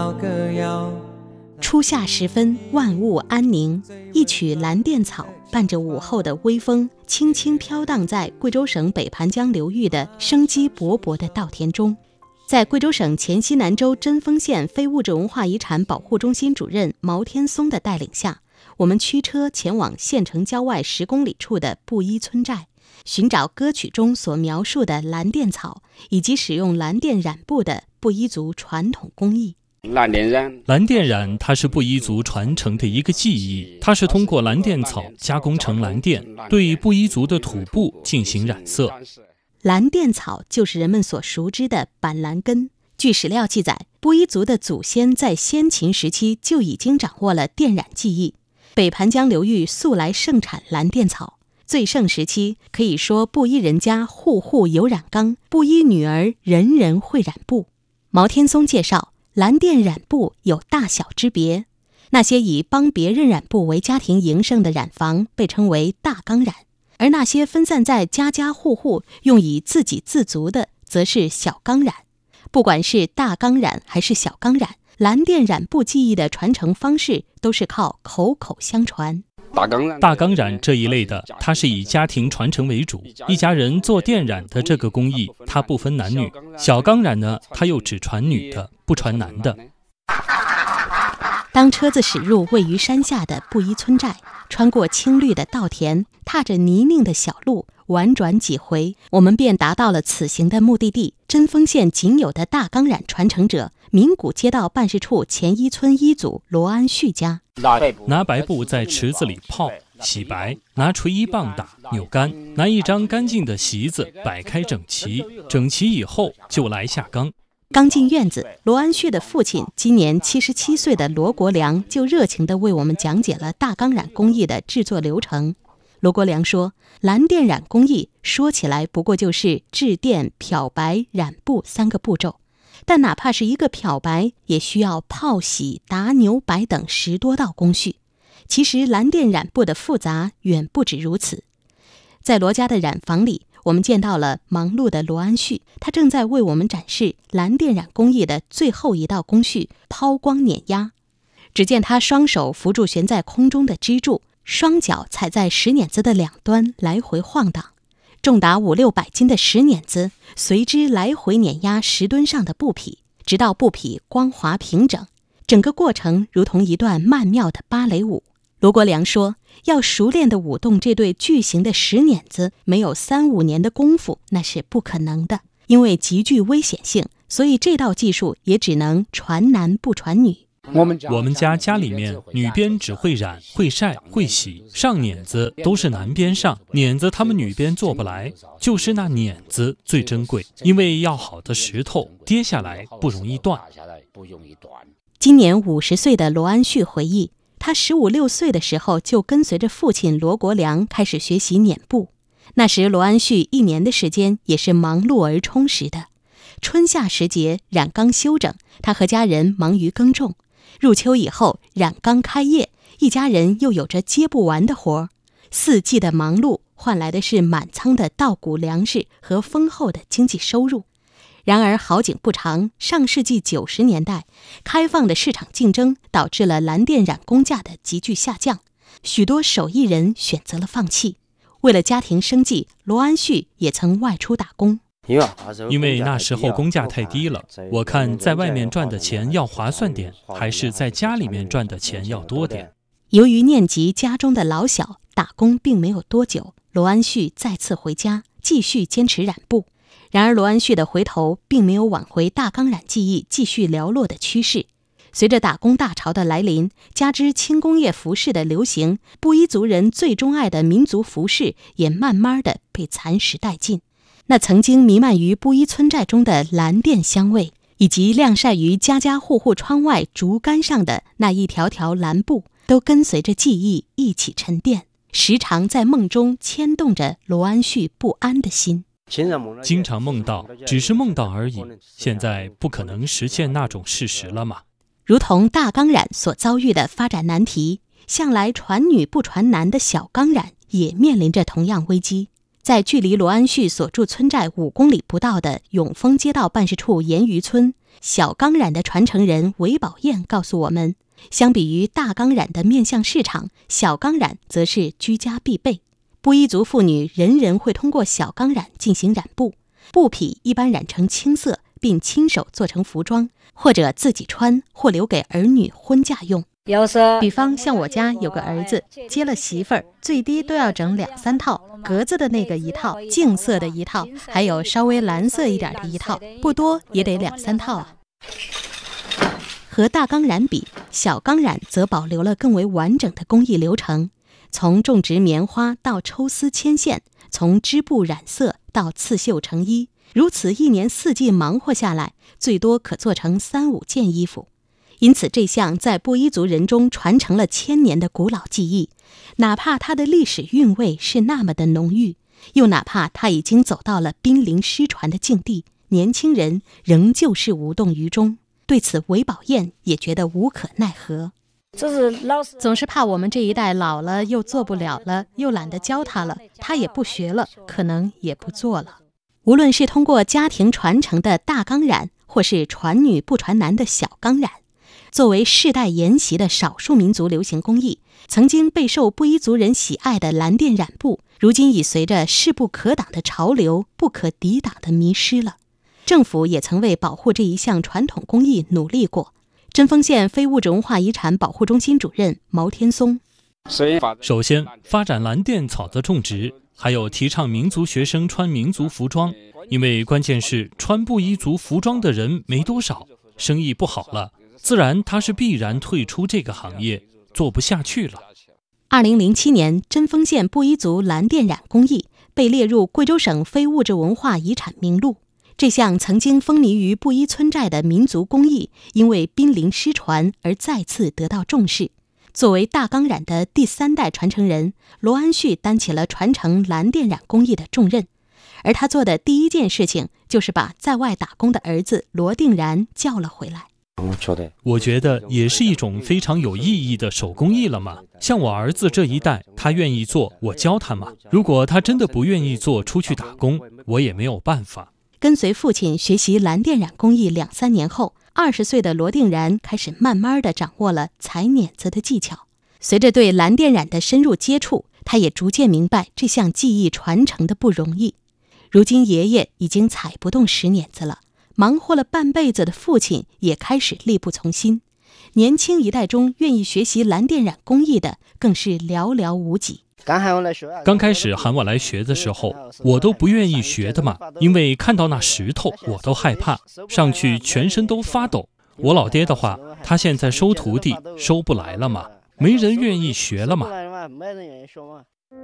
老歌谣。 初夏时分，万物安宁，一曲蓝靛草伴着午后的微风，轻轻飘荡在贵州省北盘江流域的生机勃勃的稻田中。在贵州省黔西南州贞丰县非物质文化遗产保护中心主任毛天松的带领下，我们驱车前往县城郊外10公里处的布依村寨，寻找歌曲中所描述的蓝靛草以及使用蓝靛染布的布依族传统工艺。 蓝靛染它是布依族传承的一个技艺，它是通过蓝靛草加工成蓝靛，对布依族的土布进行染色。 蓝靛草就是人们所熟知的板蓝根。据史料记载，布依族的祖先在先秦时期就已经掌握了靛染技艺。北盘江流域素来盛产蓝靛草，最盛时期可以说布依人家户户有染缸，布依女儿人人会染布。毛天松介绍，蓝靛染布有大小之别，那些以帮别人染布为家庭营生的染坊被称为大缸染，而那些分散在家家户户用以自给自足的则是小缸染。不管是大缸染还是小缸染，蓝靛染布技艺的传承方式都是靠口口相传。 大缸染这一类的，它是以家庭传承为主，一家人做靛染的这个工艺，它不分男女。小缸染呢，它又只传女的，不传男的。 当车子驶入位于山下的布依村寨，穿过青绿的稻田，踏着泥泞的小路，婉转几回，我们便达到了此行的目的地——贞丰县仅有的大缸染传承者名古街道办事处前一村一组罗安旭家。 拿白布在池子里泡洗白，拿锤一棒打扭干，拿一张干净的席子摆开整齐，整齐以后就来下缸。 刚进院子，罗安旭的父亲今年77岁的罗国良就热情地为我们讲解了大缸染工艺的制作流程。罗国良说，蓝靛染工艺说起来不过就是制靛、漂白、染布3个步骤，但哪怕是一个漂白，也需要泡洗、打扭摆等10多道工序。其实蓝靛染布的复杂远不止如此。在罗家的染坊里，我们见到了忙碌的罗安旭，他正在为我们展示蓝靛染工艺的最后一道工序——抛光碾压。只见他双手扶住悬在空中的支柱，双脚踩在石碾子的两端来回晃荡，重达500-600斤的石碾子随之来回碾压石墩上的布匹，直到布匹光滑平整。整个过程如同一段曼妙的芭蕾舞。罗国良说，要熟练地舞动这对巨型的石碾子，没有3-5年的功夫那是不可能的，因为极具危险性，所以这道技术也只能传男不传女。 我们家里面女编只会染、会晒、会洗，上碾子都是男编上，碾子他们女编做不来，就是那碾子最珍贵，因为要好的石头跌下来不容易断。 今年50岁的罗安旭回忆，他15-16岁的时候就跟随着父亲罗国良开始学习碾布。那时罗安旭1年的时间也是忙碌而充实的。春夏时节染缸休整，他和家人忙于耕种。入秋以后染缸开业，一家人又有着接不完的活儿。4季的忙碌换来的是满仓的稻谷粮食和丰厚的经济收入。然而好景不长，上世纪90年代，开放的市场竞争导致了蓝靛染工价的急剧下降，许多手艺人选择了放弃。为了家庭生计，罗安旭也曾外出打工。 因为那时候工价太低了，我看在外面赚的钱要划算点，还是在家里面赚的钱要多点。 由于念及家中的老小，打工并没有多久，罗安旭再次回家，继续坚持染布。然而罗安旭的回头并没有挽回大缸染技艺继续寥落的趋势。随着打工大潮的来临，加之轻工业服饰的流行，布依族人最钟爱的民族服饰也慢慢的被蚕食殆尽。那曾经弥漫于布依村寨中的蓝靛香味，以及晾晒于家家户户窗外竹竿上的那一条条蓝布，都跟随着记忆一起沉淀，时常在梦中牵动着罗安旭不安的心。 经常梦到，只是梦到而已，现在不可能实现那种事实了嘛。 如同大缸染所遭遇的发展难题，向来传女不传男的小缸染也面临着同样危机。 在距离罗安旭所住村寨5公里不到的永丰街道办事处盐鱼村，小钢染的传承人韦宝燕告诉我们，相比于大钢染的面向市场，小钢染则是居家必备。布依族妇女人人会通过小钢染进行染布，布匹一般染成青色，并亲手做成服装，或者自己穿，或留给儿女婚嫁用。比方像我家有个儿子接了媳妇儿，最低都要整2、3套，格子的那个一套，净色的一套，还有稍微蓝色一点的一套，不多也得2、3套啊。和大钢染比，小钢染则保留了更为完整的工艺流程，从种植棉花到抽丝牵线，从织布染色到刺绣成衣，如此1年4季忙活下来，最多可做成3、5件衣服。因此这项在布依族人中传承了1000年的古老技艺，哪怕它的历史韵味是那么的浓郁，又哪怕它已经走到了濒临失传的境地，年轻人仍旧是无动于衷。对此韦宝燕也觉得无可奈何，总是怕我们这一代老了又做不了了，又懒得教他了，他也不学了，可能也不做了。无论是通过家庭传承的大钢染，或是传女不传男的小钢染，作为世代沿袭的少数民族流行工艺，曾经备受布依族人喜爱的蓝靛染布，如今已随着势不可挡的潮流不可抵挡地迷失了。政府也曾为保护这一项传统工艺努力过。针锋县非物质文化遗产保护中心主任毛天松： 首先，发展蓝靛草的种植，还有提倡民族学生穿民族服装，因为关键是穿布依族服装的人没多少，生意不好了，自然他是必然退出这个行业，做不下去了。 2007年，针锋县布依族蓝靛染工艺被列入贵州省非物质文化遗产名录。这项曾经风靡于布依村寨的民族工艺，因为濒临失传而再次得到重视。作为大钢染的第3代传承人，罗安旭担起了传承蓝靛染工艺的重任。而他做的第一件事情，就是把在外打工的儿子罗定然叫了回来。 我觉得也是一种非常有意义的手工艺了嘛。像我儿子这一代，他愿意做，我教他嘛。如果他真的不愿意做，出去打工，我也没有办法。 跟随父亲学习蓝靛染工艺2、3年后，20岁的罗定然开始慢慢地掌握了裁碾子的技巧。随着对蓝靛染的深入接触，他也逐渐明白这项技艺传承的不容易。如今爷爷已经踩不动石碾子了，忙活了半辈子的父亲也开始力不从心。年轻一代中愿意学习蓝靛染工艺的更是寥寥无几。 刚开始喊我来学的时候，我都不愿意学的嘛，因为看到那石头我都害怕，上去全身都发抖。我老爹的话，他现在收徒弟收不来了嘛，没人愿意学了嘛。